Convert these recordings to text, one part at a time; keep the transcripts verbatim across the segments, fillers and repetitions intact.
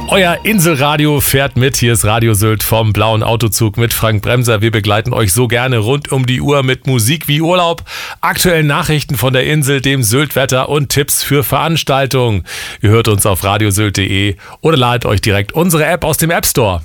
Euer Inselradio fährt mit. Hier ist Radio Sylt vom Blauen Autozug mit Frank Bremser. Wir begleiten euch so gerne rund um die Uhr mit Musik wie Urlaub, aktuellen Nachrichten von der Insel, dem Syltwetter und Tipps für Veranstaltungen. Ihr hört uns auf radiosylt punkt de oder ladet euch direkt unsere App aus dem App Store.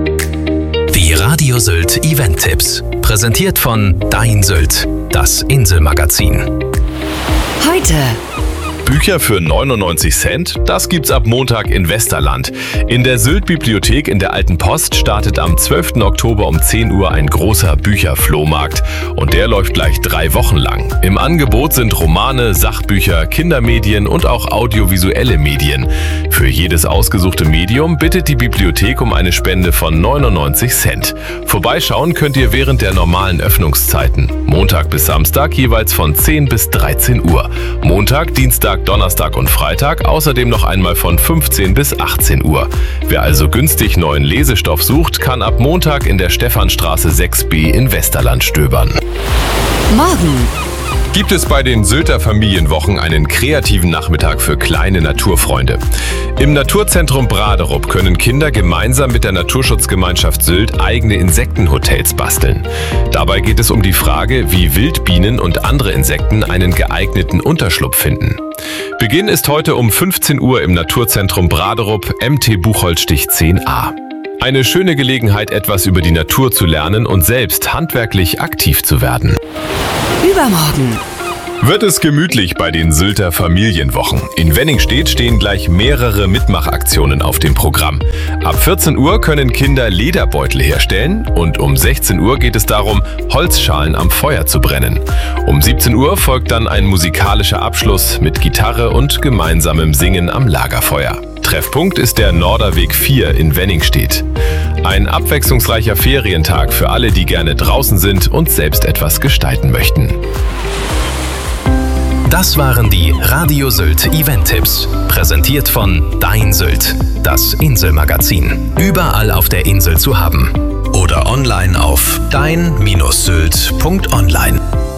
Die Radio Sylt Event-Tipps. Präsentiert von Dein Sylt, das Inselmagazin. Heute. Bücher für neunundneunzig Cent? Das gibt's ab Montag in Westerland. In der Sylt-Bibliothek in der Alten Post startet am zwölften Oktober um zehn Uhr ein großer Bücherflohmarkt. Und der läuft gleich drei Wochen lang. Im Angebot sind Romane, Sachbücher, Kindermedien und auch audiovisuelle Medien. Für jedes ausgesuchte Medium bittet die Bibliothek um eine Spende von neunundneunzig Cent. Vorbeischauen könnt ihr während der normalen Öffnungszeiten. Montag bis Samstag jeweils von zehn bis dreizehn Uhr. Montag, Dienstag, Donnerstag und Freitag außerdem noch einmal von fünfzehn bis achtzehn Uhr. Wer also günstig neuen Lesestoff sucht, kann ab Montag in der Stephanstraße sechs b in Westerland stöbern. Morgen. Gibt es bei den Sylter Familienwochen einen kreativen Nachmittag für kleine Naturfreunde. Im Naturzentrum Braderup können Kinder gemeinsam mit der Naturschutzgemeinschaft Sylt eigene Insektenhotels basteln. Dabei geht es um die Frage, wie Wildbienen und andere Insekten einen geeigneten Unterschlupf finden. Beginn ist heute um fünfzehn Uhr im Naturzentrum Braderup, M T Buchholzstich zehn a. Eine schöne Gelegenheit, etwas über die Natur zu lernen und selbst handwerklich aktiv zu werden. Übermorgen. Wird es gemütlich bei den Sylter Familienwochen. In Wenningstedt stehen gleich mehrere Mitmachaktionen auf dem Programm. Ab vierzehn Uhr können Kinder Lederbeutel herstellen und um sechzehn Uhr geht es darum, Holzschalen am Feuer zu brennen. Um siebzehn Uhr folgt dann ein musikalischer Abschluss mit Gitarre und gemeinsamem Singen am Lagerfeuer. Treffpunkt ist der Norderweg vier in Wenningstedt. Ein abwechslungsreicher Ferientag für alle, die gerne draußen sind und selbst etwas gestalten möchten. Das waren die Radio Sylt Event-Tipps. Präsentiert von Dein Sylt, das Inselmagazin. Überall auf der Insel zu haben. Oder online auf dein Bindestrich sylt punkt online.